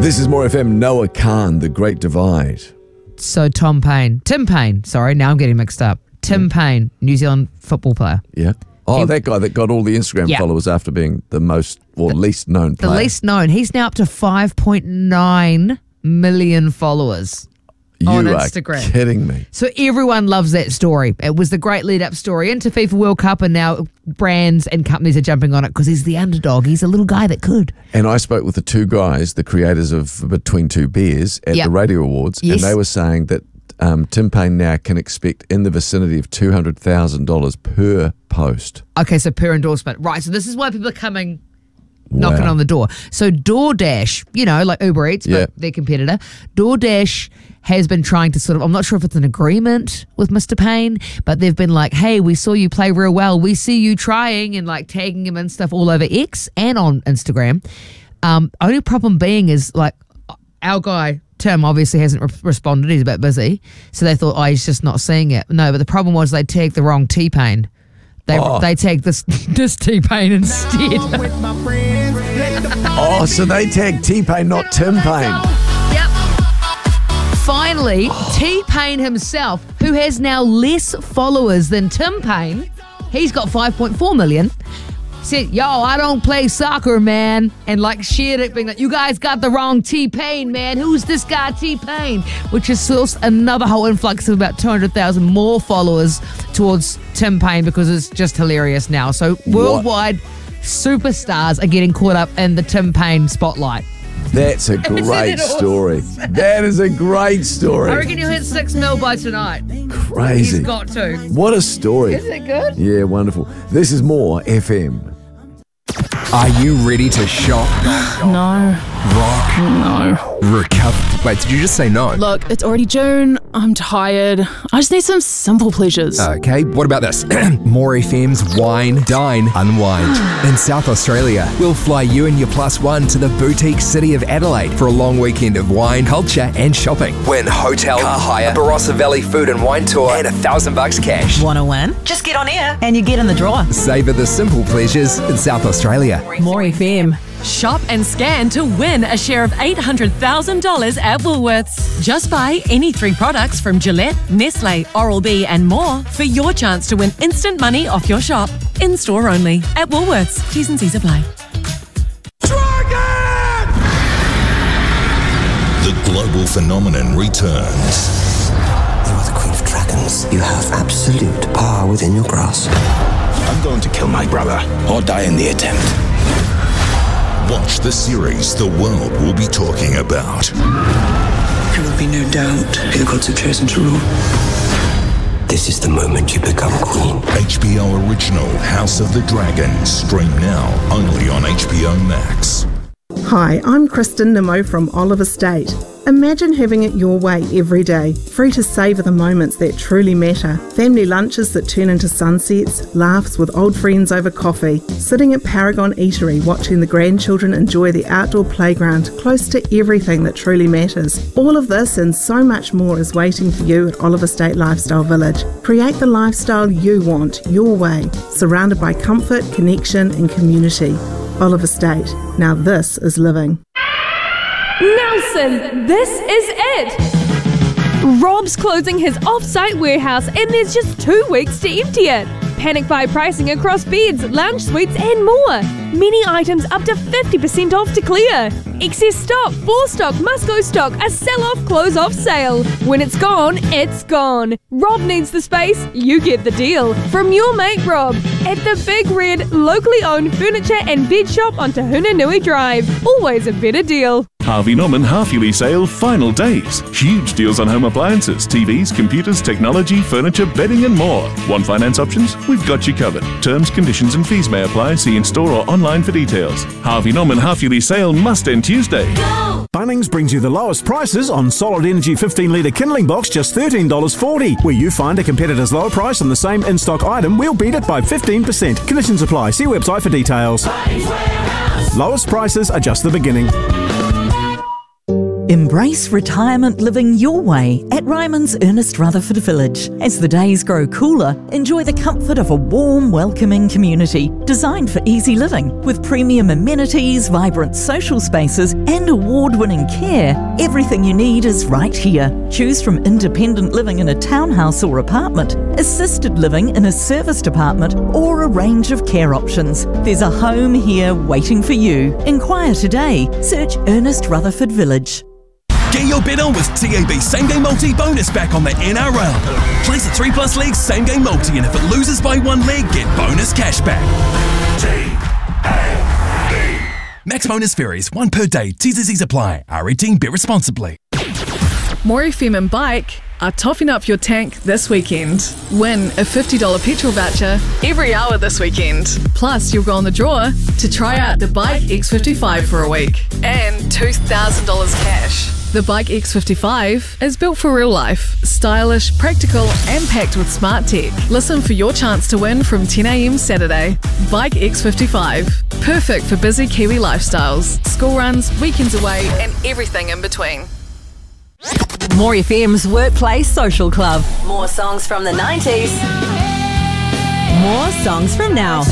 This is More FM. Noah Khan, The Great Divide. So Tim Payne, sorry, now I'm getting mixed up. Tim Payne, New Zealand football player. Yeah. Oh, that guy that got all the Instagram followers after being the least known player. The least known. He's now up to 5.9 million followers on Instagram. You are kidding me. So everyone loves that story. It was the great lead-up story into FIFA World Cup, and now brands and companies are jumping on it because he's the underdog. He's a little guy that could. And I spoke with the two guys, the creators of Between Two Beers at the Radio Awards, and they were saying that Tim Payne now can expect in the vicinity of $200,000 per post. Okay, so per endorsement. Right, so this is why people are coming knocking on the door. So DoorDash, you know, like Uber Eats, but their competitor, DoorDash has been trying to sort of, I'm not sure if it's an agreement with Mr. Payne, but they've been like, hey, we saw you play real well. We see you trying, and like tagging him and stuff all over X and on Instagram. Only problem being is like our guy, Tim, obviously hasn't responded. He's a bit busy. So they thought, he's just not seeing it. No, but the problem was they tagged the wrong T-Pain. They tagged this T-Pain instead. So they tagged T-Pain, not Tim Payne. Yep. Finally, T-Pain himself, who has now less followers than Tim Payne, he's got 5.4 million, said, yo, I don't play soccer, man, and like shared it being like, you guys got the wrong T-Pain, man. Who's this guy T-Pain? Which is sourced another whole influx of about 200,000 more followers towards Tim Payne because it's just hilarious now. So worldwide superstars are getting caught up in the Tim Payne spotlight. That's a great story. That is a great story. I reckon he'll hit 6 mil by tonight. Crazy. He's got to. What a story. Isn't it good? Yeah, wonderful. This is More FM. Are you ready to shop? No. Rock? No. Recover? Wait, did you just say no? Look, it's already June. I'm tired. I just need some simple pleasures. Okay, what about this? More FM's Wine, Dine, Unwind. In South Australia, we'll fly you and your plus one to the boutique city of Adelaide for a long weekend of wine, culture and shopping. Win hotel, car hire, Barossa Valley food and wine tour and $1,000 cash. Want to win? Just get on air and you get in the draw. Savour the simple pleasures in South Australia. More FM. Shop and scan to win a share of $800,000 at Woolworths. Just buy any 3 products from Gillette, Nestle, Oral-B and more for your chance to win instant money off your shop. In-store only. At Woolworths. T's and C's apply. Dragon! The global phenomenon returns. You are the Queen of Dragons. You have absolute power within your grasp. I'm going to kill my brother or die in the attempt. Watch the series the world will be talking about. There will be no doubt who the gods have chosen to rule. This is the moment you become queen. HBO original House of the Dragon. Stream now only on HBO Max. Hi, I'm Kristen Nimmo from Olive Estate. Imagine having it your way every day, free to savour the moments that truly matter. Family lunches that turn into sunsets, laughs with old friends over coffee, sitting at Paragon Eatery watching the grandchildren enjoy the outdoor playground close to everything that truly matters. All of this and so much more is waiting for you at Olive Estate Lifestyle Village. Create the lifestyle you want, your way, surrounded by comfort, connection and community. Olive Estate. Now this is living. Nelson, this is it! Rob's closing his off-site warehouse and there's just 2 weeks to empty it. Panic buy pricing across beds, lounge suites and more. Many items up to 50% off to clear. Excess stock, floor stock, must-go stock, a sell-off, close-off sale. When it's gone, it's gone. Rob needs the space, you get the deal. From your mate Rob, at the Big Red, locally owned furniture and bed shop on Tahuna Nui Drive. Always a better deal. Harvey Norman half-yearly sale final days. Huge deals on home appliances, TVs, computers, technology, furniture, bedding and more. Want finance options? We've got you covered. Terms, conditions and fees may apply. See in-store or online for details. Harvey Norman half-yearly sale must end Tuesday. Go! Bunnings brings you the lowest prices on Solid Energy 15-litre kindling box, just $13.40. Where you find a competitor's lower price on the same in-stock item, we'll beat it by 15%. Conditions apply. See website for details. Lowest prices are just the beginning. Embrace retirement living your way at Ryman's Ernest Rutherford Village. As the days grow cooler, enjoy the comfort of a warm, welcoming community designed for easy living. With premium amenities, vibrant social spaces and award-winning care, everything you need is right here. Choose from independent living in a townhouse or apartment, assisted living in a serviced apartment, or a range of care options. There's a home here waiting for you. Inquire today. Search Ernest Rutherford Village. Get your bet on with TAB Same Game Multi bonus back on the NRL. Place a 3+ legs Same Game Multi, and if it loses by 1 leg, get bonus cash back. TAB. Max bonus varies, 1 per day. T&Cs apply. R18, bet responsibly. More FM and Bike are topping up your tank this weekend. Win a $50 petrol voucher every hour this weekend. Plus, you'll go on the draw to try out the Bike X55 for a week. And $2,000 cash. The Bike X55 is built for real life, stylish, practical and packed with smart tech. Listen for your chance to win from 10 a.m. Saturday. Bike X55. Perfect for busy Kiwi lifestyles, school runs, weekends away and everything in between. More FM's Workplace Social Club. More songs from the 90s. More songs from now.